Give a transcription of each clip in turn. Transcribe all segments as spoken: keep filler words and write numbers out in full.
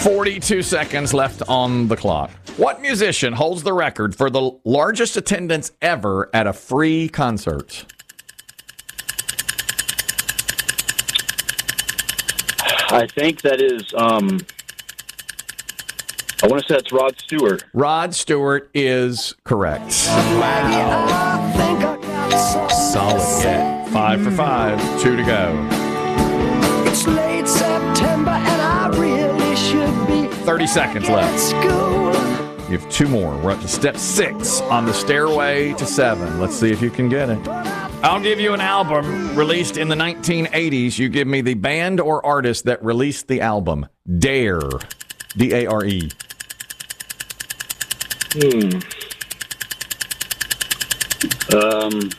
forty-two seconds left on the clock. What musician holds the record for the largest attendance ever at a free concert? I think that is, um, I want to say it's Rod Stewart. Rod Stewart is correct. Solid get. Five for five. Two to go. It's late September and I really should be thirty seconds left. School. You have two more. We're up to step six on the stairway to seven. Let's see if you can get it. I'll give you an album released in the nineteen eighties. You give me the band or artist that released the album. Dare. D A R E. Hmm. Um.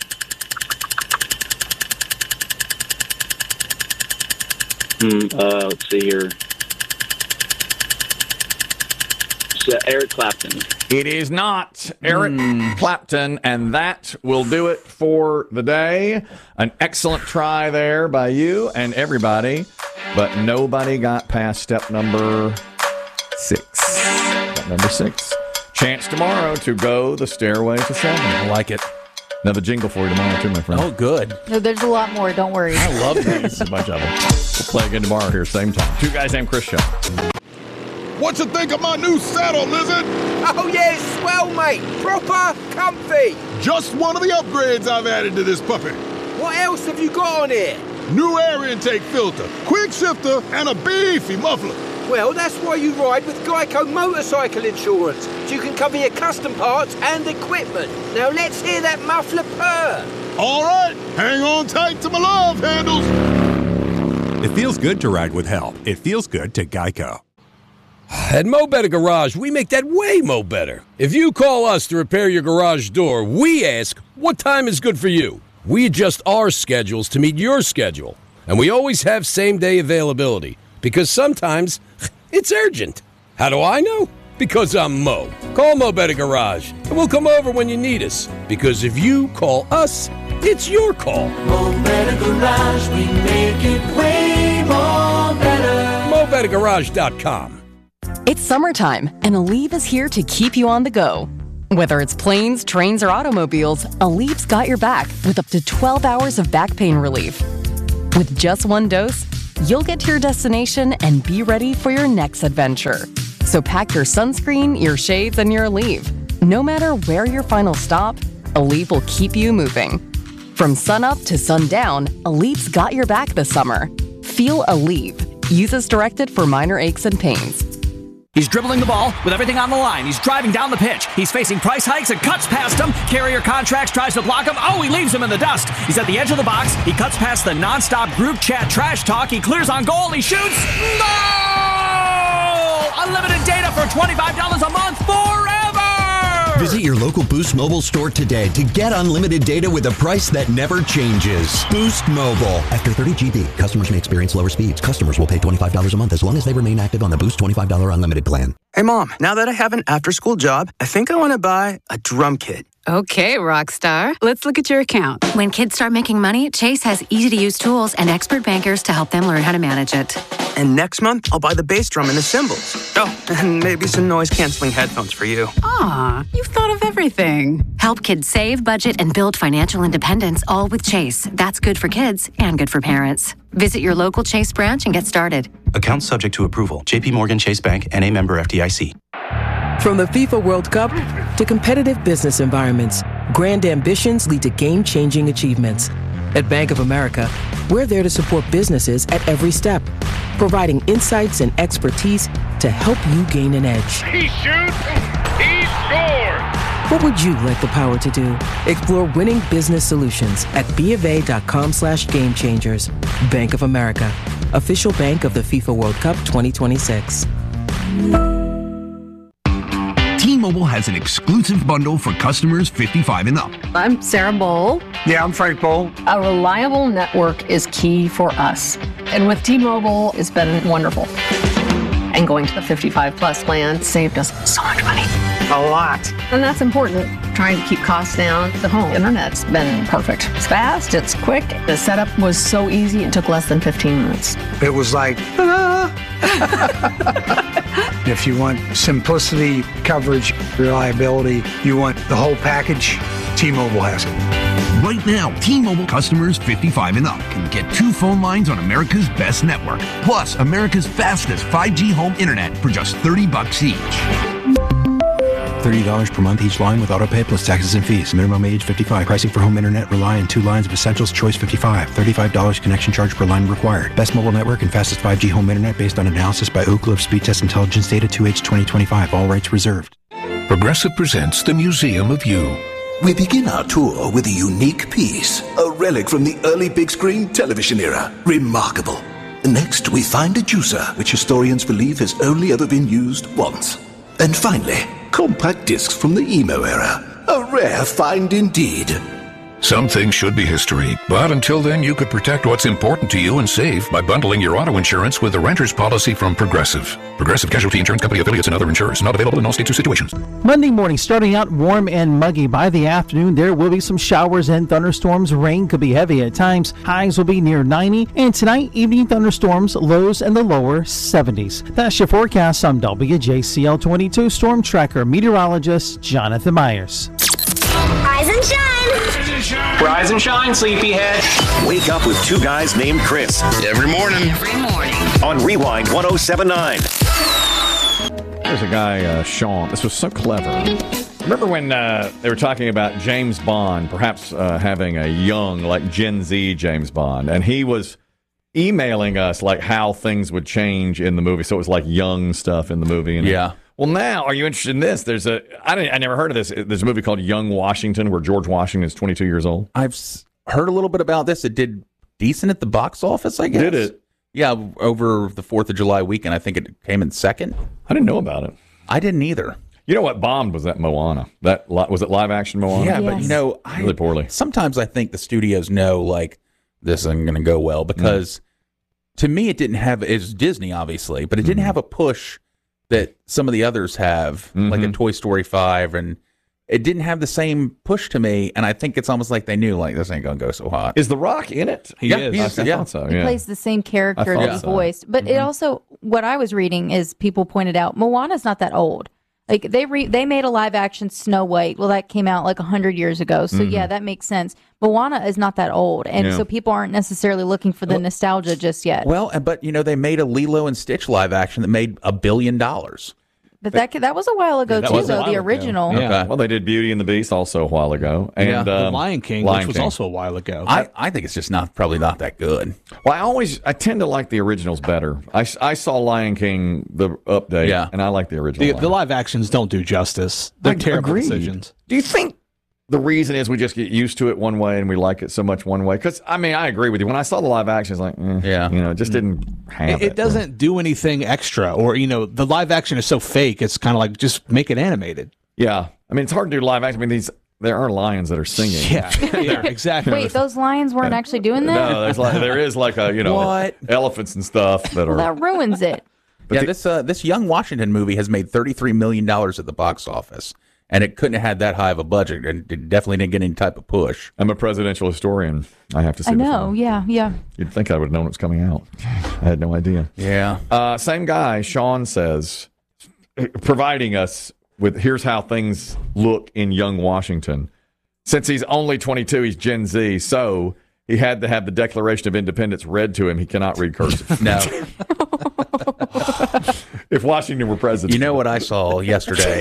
Hmm. Uh, let's see here. It's, uh, Eric Clapton. It is not Eric mm. Clapton, and that will do it for the day. An excellent try there by you and everybody, but nobody got past step number six. Step number six. Chance tomorrow to go the stairway to seven. I like it. Another jingle for you tomorrow, too, my friend. Oh, good. No, there's a lot more. Don't worry. I love these. A bunch of them. We'll play again tomorrow here, same time. Two Guys Named Chris show. What you think of my new saddle, Lizard? Oh, yeah, swell, mate. Proper comfy. Just one of the upgrades I've added to this puppy. What else have you got on here? New air intake filter, quick shifter, and a beefy muffler. Well, that's why you ride with Geico Motorcycle Insurance, so you can cover your custom parts and equipment. Now let's hear that muffler purr. All right, hang on tight to my love handles. It feels good to ride with help. It feels good to Geico. At Mo Better Garage, we make that way mo better. If you call us to repair your garage door, we ask, what time is good for you? We adjust our schedules to meet your schedule. And we always have same-day availability, because sometimes it's urgent. How do I know? Because I'm Mo. Call Mo Better Garage, and we'll come over when you need us. Because if you call us, it's your call. Mo Better Garage, we make it way more better. Mo Better Garage dot com. It's summertime, and Aleve is here to keep you on the go. Whether it's planes, trains, or automobiles, Aleve's got your back with up to twelve hours of back pain relief. With just one dose, you'll get to your destination and be ready for your next adventure. So pack your sunscreen, your shades, and your Aleve. No matter where your final stop, Aleve will keep you moving. From sunup to sundown, Aleve's got your back this summer. Feel Aleve. Use as directed for minor aches and pains. He's dribbling the ball with everything on the line. He's driving down the pitch. He's facing price hikes and cuts past him. Carrier Contracts tries to block him. Oh, he leaves him in the dust. He's at the edge of the box. He cuts past the nonstop group chat trash talk. He clears on goal. He shoots. No! Unlimited data for twenty-five dollars a month forever! Visit your local Boost Mobile store today to get unlimited data with a price that never changes. Boost Mobile. After thirty gigabytes, customers may experience lower speeds. Customers will pay twenty-five dollars a month as long as they remain active on the Boost twenty-five dollars unlimited plan. Hey, Mom, now that I have an after-school job, I think I want to buy a drum kit. Okay, Rockstar. Let's look at your account. When kids start making money, Chase has easy-to-use tools and expert bankers to help them learn how to manage it. And next month, I'll buy the bass drum and the cymbals. Oh, and maybe some noise-canceling headphones for you. Aw, you've thought of everything. Help kids save, budget, and build financial independence, all with Chase. That's good for kids and good for parents. Visit your local Chase branch and get started. Account subject to approval. J P Morgan Chase Bank, N A member F D I C. From the FIFA World Cup to competitive business environments, grand ambitions lead to game-changing achievements. At Bank of America, we're there to support businesses at every step, providing insights and expertise to help you gain an edge. He shoots, he scores! What would you like the power to do? Explore winning business solutions at BofA.com slash game changers. Bank of America, official bank of the FIFA World Cup twenty twenty-six. T-Mobile has an exclusive bundle for customers fifty-five and up. I'm Sarah Bowl. Yeah, I'm Frank Bowl. A reliable network is key for us. And with T-Mobile, it's been wonderful. And going to the fifty-five plus plan saved us so much money. A lot. And that's important. Trying to keep costs down. The home internet's been perfect. It's fast, it's quick. The setup was so easy, it took less than fifteen minutes. It was like, ah. If you want simplicity, coverage, reliability, you want the whole package, T-Mobile has it. Right now, T-Mobile customers fifty-five and up can get two phone lines on America's best network, plus America's fastest five G home internet for just thirty bucks each. thirty dollars per month each line with autopay plus taxes and fees. Minimum age fifty-five. Pricing for home internet rely on two lines of Essentials Choice fifty-five. thirty-five dollars connection charge per line required. Best mobile network and fastest five G home internet based on analysis by Ookla of Speed Test Intelligence Data two H twenty twenty-five. All rights reserved. Progressive presents the Museum of You. We begin our tour with a unique piece, a relic from the early big screen television era. Remarkable. Next, we find a juicer, which historians believe has only ever been used once. And finally, compact discs from the emo era. A rare find indeed. Some things should be history, but until then you could protect what's important to you and save by bundling your auto insurance with the renter's policy from Progressive. Progressive Casualty Insurance Company affiliates and other insurers. Not available in all states or situations. Monday morning starting out warm and muggy. By the afternoon there will be some showers and thunderstorms. Rain could be heavy at times. Highs will be near ninety. And tonight evening thunderstorms, lows in the lower seventies. That's your forecast. I'm W J C L twenty-two Storm Tracker meteorologist Jonathan Myers. Rise and shine! Rise and shine, sleepyhead. Wake up with two guys named Chris. Every morning. Every morning. On Rewind one oh seven point nine. There's a guy, uh, Sean. This was so clever. Remember when uh, they were talking about James Bond, perhaps uh, having a young, like Gen Z James Bond, and he was emailing us like how things would change in the movie. So it was like young stuff in the movie. And yeah. Well, now, are you interested in this? There's a, I, didn't, I never heard of this. There's a movie called Young Washington where George Washington is twenty-two years old. I've heard a little bit about this. It did decent at the box office, I guess. Did it? Yeah, over the fourth of July weekend, I think it came in second. I didn't know about it. I didn't either. You know what bombed was that Moana? That was it live action Moana? Yeah, yes. But you know, I, really poorly. Sometimes I think the studios know like this isn't going to go well because mm. to me it didn't have. It's Disney obviously, but it didn't mm. have a push that some of the others have, mm-hmm. like a Toy Story five, and it didn't have the same push to me. And I think it's almost like they knew like this ain't going to go so hot. Is The Rock in it? He yeah, is. I yeah. thought so. He yeah. plays the same character that he so. voiced, but mm-hmm. it also what I was reading is people pointed out Moana's not that old. Like they re- they made a live action Snow White. Well, that came out like a hundred years ago. So mm-hmm. yeah, that makes sense. Moana is not that old, and yeah. so people aren't necessarily looking for the well, nostalgia just yet. Well, but you know they made a Lilo and Stitch live action that made a billion dollars. But that that was a while ago yeah, too, though the original. Yeah. Okay. Well, they did Beauty and the Beast also a while ago, and yeah, the um, Lion King, Lion which was King. also a while ago. I, I think it's just not probably not that good. Well, I always I tend to like the originals better. I, I saw Lion King the update, yeah. and I like the original. The, the live actions don't do justice. They're I terrible agreed. decisions. Do you think the reason is we just get used to it one way and we like it so much one way? Because, I mean, I agree with you. When I saw the live action, it's like, eh, yeah. you know, it just didn't have it. It, it doesn't do anything extra. Or, you know, the live action is so fake, it's kind of like just make it animated. Yeah. I mean, it's hard to do live action. I mean, these there are lions that are singing. Yeah, yeah exactly. Wait, those lions weren't actually doing that? No, there's like, there is like a, you know, what? elephants and stuff that are. Well, that ruins it. Yeah, the, this uh, this Young Washington movie has made thirty-three million dollars at the box office. And it couldn't have had that high of a budget, and it definitely didn't get any type of push. I'm a presidential historian. I have to say. I know, yeah, yeah. You'd think I would have known it was coming out. I had no idea. Yeah. Uh, same guy, Sean says, providing us with here's how things look in Young Washington. Since he's only twenty-two, he's Gen Z, so he had to have the Declaration of Independence read to him. He cannot read cursive. No. If Washington were president. You know what I saw yesterday?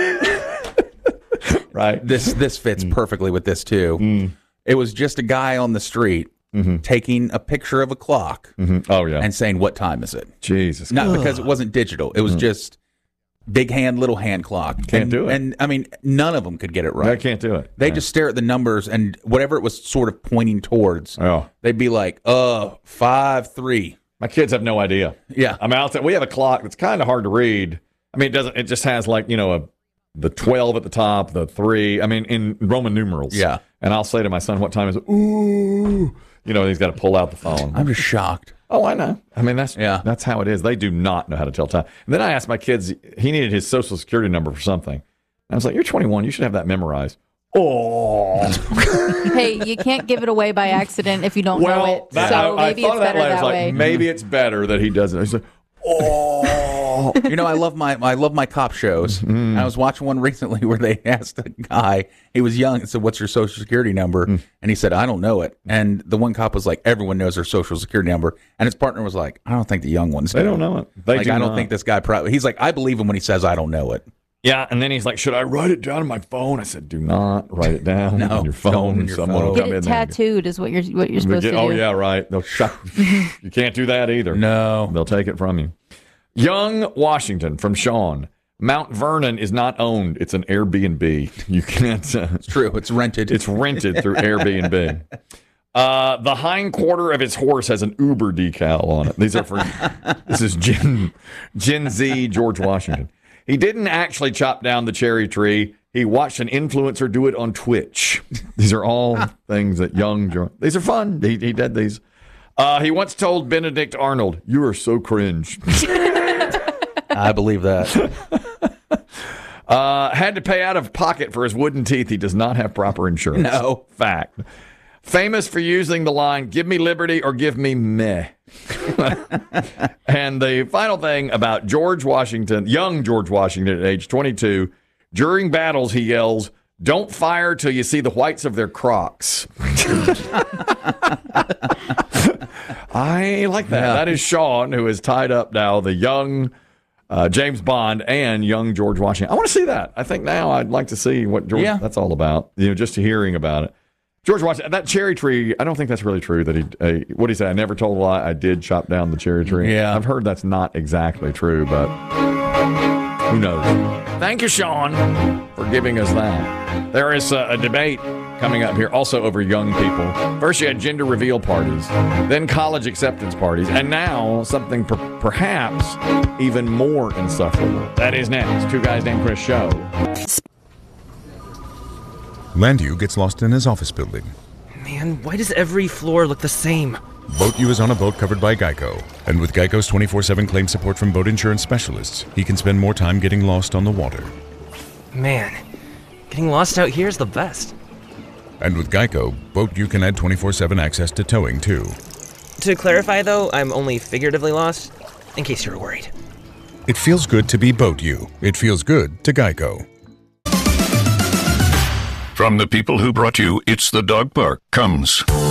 Right. This this fits mm. perfectly with this too. Mm. It was just a guy on the street mm-hmm. taking a picture of a clock mm-hmm. oh, yeah. and saying, what time is it? Jesus. Not Ugh. because it wasn't digital. It was mm. just big hand, little hand clock. Can't and, do it. And I mean, none of them could get it right. They can't do it. They yeah. just stare at the numbers and whatever it was sort of pointing towards, oh. they'd be like, uh, five, three. My kids have no idea. Yeah. I mean, I'll tell, we have a clock that's kind of hard to read. I mean, it doesn't, it just has like, you know, a, the twelve at the top, the three, I mean, in Roman numerals. Yeah. And I'll say to my son, what time is it? Ooh. You know, he's got to pull out the phone. I'm just shocked. Oh, I know. I mean, that's yeah. that's how it is. They do not know how to tell time. And then I asked my kids, he needed his social security number for something. And I was like, you're twenty-one. You should have that memorized. Oh. Hey, you can't give it away by accident if you don't well, know it. That, so I, maybe I it's better that, that way. way. Like, maybe it's better that he doesn't. He's like, oh. Oh, you know, I love my I love my cop shows. Mm. I was watching one recently where they asked a guy, he was young, and said, "What's your social security number?" Mm. And he said, "I don't know it." And the one cop was like, "Everyone knows their social security number." And his partner was like, "I don't think the young ones they know. don't know it. They like, do I don't not. think this guy probably." He's like, "I believe him when he says I don't know it." Yeah, and then he's like, "Should I write it down on my phone?" I said, "Do not write it down no, on your phone. On your Someone phone. will Get come it in there." tattooed is what you're what you're supposed Get, to do. oh yeah, right. They'll shut. You can't do that either. No, they'll take it from you. Young Washington from Sean. Mount Vernon is not owned. It's an Airbnb. You can't. Uh, it's true. It's rented. It's rented through Airbnb. Uh, the hind quarter of his horse has an Uber decal on it. These are for. This is Gen Gen Z George Washington. He didn't actually chop down the cherry tree. He watched an influencer do it on Twitch. These are all things that young George. These are fun. He, he did these. Uh, he once told Benedict Arnold, "You are so cringe." I believe that. uh, had to pay out of pocket for his wooden teeth. He does not have proper insurance. No. Fact. Famous for using the line, "Give me liberty or give me meh." And the final thing about George Washington, young George Washington at age twenty-two, during battles he yells, "Don't fire till you see the whites of their Crocs." I like that. Yeah. That is Sean, who is tied up now, the young uh, James Bond and young George Washington. I want to see that. I think now I'd like to see what George yeah. that's all about. You know, just hearing about it. George Washington, that cherry tree, I don't think that's really true that he, uh, what did he say? I never told a lie. I did chop down the cherry tree. Yeah. I've heard that's not exactly true, but who knows? Thank you, Sean, for giving us that. There is a, a debate coming up here also over young people. First you had gender reveal parties, then college acceptance parties, and now something per- perhaps even more insufferable. That is next. Two Guys Named Chris show. Landu gets lost in his office building. Man, why does every floor look the same? Boat U is on a boat covered by Geico. And with Geico's twenty-four seven claim support from boat insurance specialists, he can spend more time getting lost on the water. Man, getting lost out here is the best. And with Geico, Boat U can add twenty-four seven access to towing, too. To clarify, though, I'm only figuratively lost, in case you're worried. It feels good to be Boat U. It feels good to Geico. From the people who brought you It's the Dog Park comes